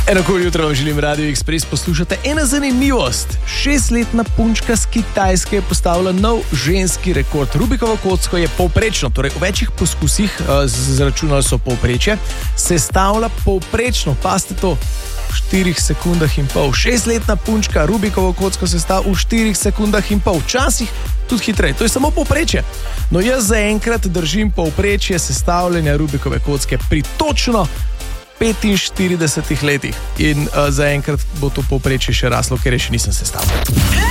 Enako jutro vam želim Radio Express. Poslušate ena zanimivost. 6-letna punčka z Kitajske je postavila nov ženski rekord. Rubikovo kocko je povprečno, torej v večjih poskusih, zračunali so povprečje, sestavlja povprečno, pazite to, v 4 sekundah in pol. 6-letna punčka Rubikovo kocko sestavlja v 4 sekundah in pol. Včasih tudi hitreje. To je samo povprečje. No, jaz zaenkrat držim povprečje sestavljanja Rubikove kocke pri točno 45 letih. In zaenkrat bo to povprečje še raslo, ker je še nisem sestavljal.